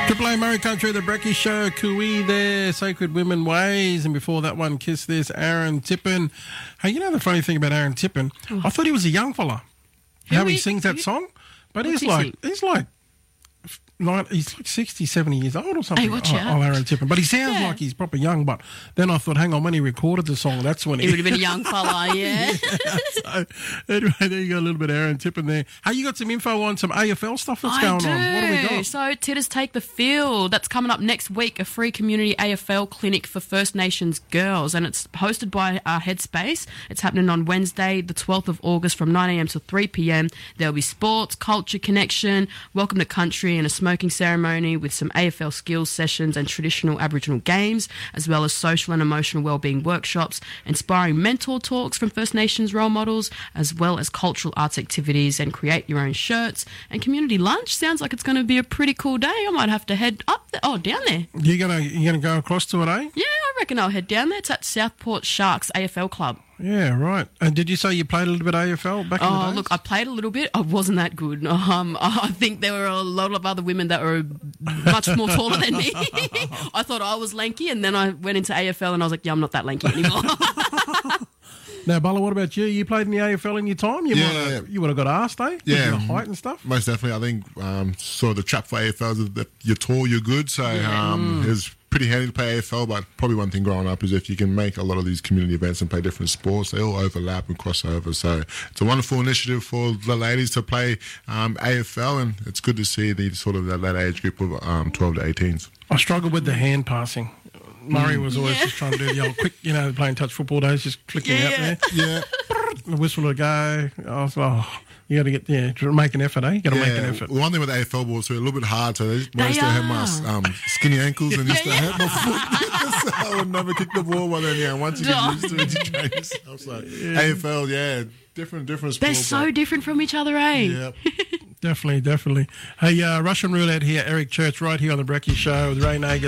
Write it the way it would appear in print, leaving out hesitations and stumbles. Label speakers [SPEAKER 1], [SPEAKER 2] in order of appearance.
[SPEAKER 1] Triple A Murray Country, the Brecky Show, Cooey there, Sacred Women Ways, and before that one, Kiss This, Aaron Tippin. Hey, you know the funny thing about Aaron Tippin? I thought he was a young fella. How he sings that song? But he's like 60, 70 years old or something.
[SPEAKER 2] Hey, watch out.
[SPEAKER 1] Aaron Tippin. But he sounds like he's proper young. But then I thought, hang on, when he recorded the song, that's when
[SPEAKER 2] he would have been a young fella, yeah.
[SPEAKER 1] So, anyway, there you go, a little bit of Aaron Tippin there. Hey, you got some info on some AFL stuff that's going on? What do we got?
[SPEAKER 2] So, Titters Take the Field. That's coming up next week, a free community AFL clinic for First Nations girls, and it's hosted by Headspace. It's happening on Wednesday, the 12th of August from 9 a.m. to 3 p.m. There'll be sports, culture, connection, welcome to country, and a smoking ceremony with some AFL skills sessions and traditional Aboriginal games, as well as social and emotional wellbeing workshops, inspiring mentor talks from First Nations role models, as well as cultural arts activities and create your own shirts and community lunch. Sounds like it's going to be a pretty cool day. I might have to head down there.
[SPEAKER 1] You're gonna go across to it, eh?
[SPEAKER 2] Yeah, I reckon I'll head down there. It's at Southport Sharks AFL Club.
[SPEAKER 1] Yeah, right. And did you say you played a little bit of AFL back in the days?
[SPEAKER 2] Look, I played a little bit. I wasn't that good. I think there were a lot of other women that were much more taller than me. I thought I was lanky, and then I went into AFL and I was like, yeah, I'm not that lanky anymore.
[SPEAKER 1] Now, Bala, what about you? You played in the AFL in your time? You would have got asked, eh?
[SPEAKER 3] Yeah.
[SPEAKER 1] With your height and stuff?
[SPEAKER 3] Most definitely. I think sort of the trap for AFL is that you're tall, you're good. So it's pretty handy to play AFL, but probably one thing growing up is if you can make a lot of these community events and play different sports, they all overlap and cross over. So it's a wonderful initiative for the ladies to play AFL, and it's good to see the sort of that age group of 12 to 18s.
[SPEAKER 1] I struggled with the hand passing. Murray was always just trying to do the old quick, playing touch football days, just flicking out there.
[SPEAKER 3] Yeah.
[SPEAKER 1] The whistle to go. I was you got to get, to make an effort, eh? You got to make an effort.
[SPEAKER 3] One thing with AFL balls, they're a little bit hard. So most of them have my skinny ankles and used to hurt my foot. So I would never kick the ball. But then, once you get used to it, you train yourself. So AFL, different sports.
[SPEAKER 2] They're so different from each other, eh?
[SPEAKER 3] Yeah.
[SPEAKER 1] Definitely. Hey, Russian Roulette here, Eric Church, right here on the Brecky Show with Ray Nager.